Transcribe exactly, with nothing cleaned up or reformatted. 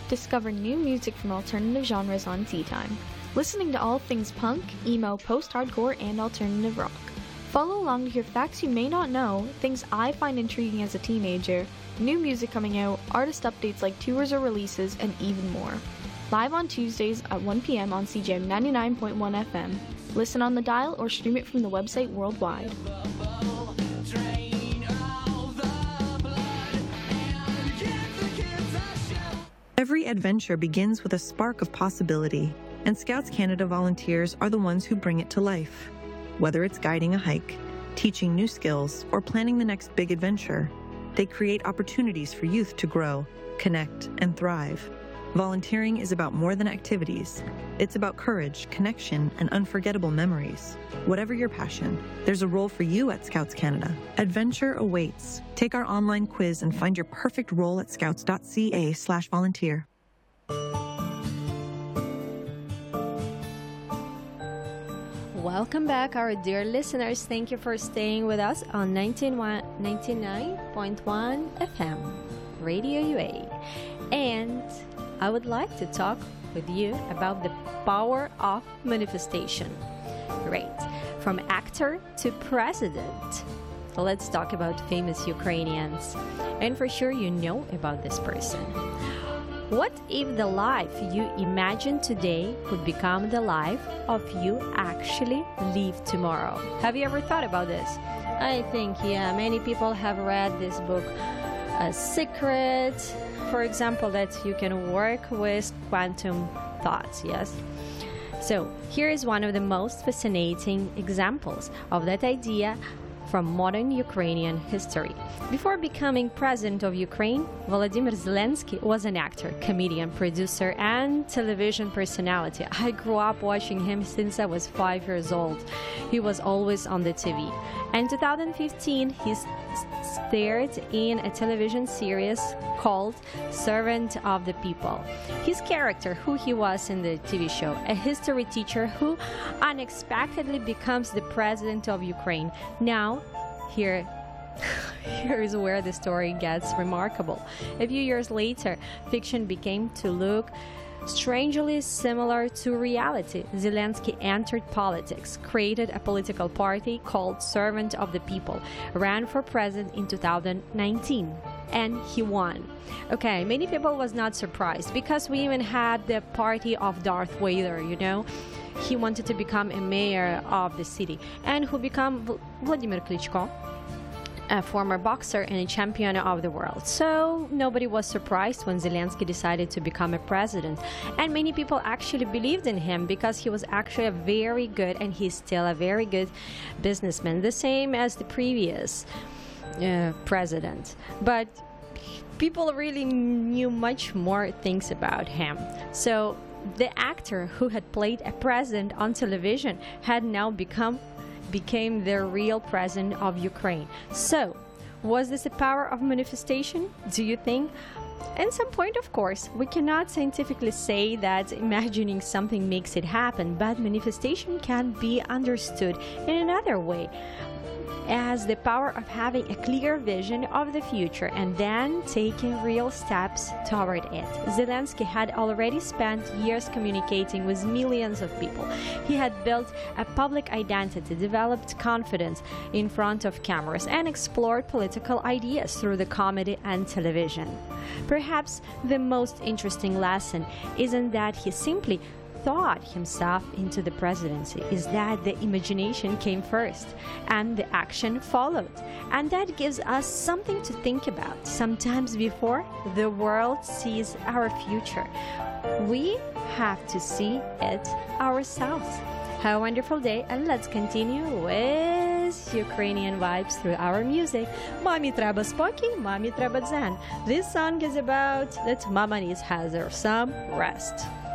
Discover new music from alternative genres on Tea Time. Listening to all things punk, emo, post-hardcore, and alternative rock. Follow along to hear facts you may not know, things I find intriguing as a teenager, new music coming out, artist updates like tours or releases, and even more. Live on Tuesdays at one p.m. on C J M ninety-nine point one F M. Listen on the dial or stream it from the website worldwide. Every adventure begins with a spark of possibility, and Scouts Canada volunteers are the ones who bring it to life. Whether it's guiding a hike, teaching new skills, or planning the next big adventure, they create opportunities for youth to grow, connect, and thrive. Volunteering is about more than activities. It's about courage, connection, and unforgettable memories. Whatever your passion, there's a role for you at Scouts Canada. Adventure awaits. Take our online quiz and find your perfect role at scouts.ca slash volunteer. Welcome back, our dear listeners. Thank you for staying with us on ninety-nine point one F M, Radio U A. And I would like to talk with you about the power of manifestation. Great. From actor to president. Let's talk about famous Ukrainians. And for sure you know about this person. What if the life you imagine today could become the life of you actually live tomorrow? Have you ever thought about this? I think, yeah, many people have read this book, A Secret, for example, that you can work with quantum thoughts, yes? So here is one of the most fascinating examples of that idea from modern Ukrainian history. Before becoming president of Ukraine, Volodymyr Zelensky was an actor, comedian, producer, and television personality. I grew up watching him since I was five years old. He was always on the T V. In two thousand fifteen, he starred in a television series called Servant of the People. His character, who he was in the T V show, a history teacher who unexpectedly becomes the president of Ukraine. Now, here Here is where the story gets remarkable. A few years later, fiction became to look strangely similar to reality. Zelensky entered politics, created a political party called Servant of the People, ran for president in two thousand nineteen, and he won. Okay, many people was not surprised because we even had the party of Darth Vader, you know. He wanted to become a mayor of the city, and who became Vladimir Klitschko, a former boxer and a champion of the world. So nobody was surprised when Zelensky decided to become a president. And many people actually believed in him because he was actually a very good, and he's still a very good businessman, the same as the previous uh, president. But people really knew much more things about him. So the actor who had played a president on television had now become became the real president of Ukraine. So, was this a power of manifestation, do you think? At some point, of course, we cannot scientifically say that imagining something makes it happen, but manifestation can be understood in another way, as the power of having a clear vision of the future and then taking real steps toward it. Zelensky had already spent years communicating with millions of people. He had built a public identity, developed confidence in front of cameras, and explored political ideas through the comedy and television. Perhaps the most interesting lesson isn't that he simply thought himself into the presidency, is that the imagination came first and the action followed. And that gives us something to think about. Sometimes before the world sees our future, we have to see it ourselves. Have a wonderful day, and let's continue with Ukrainian vibes through our music. Mommy треба спокій, mommy треба дзен. This song is about that mama needs has her some rest.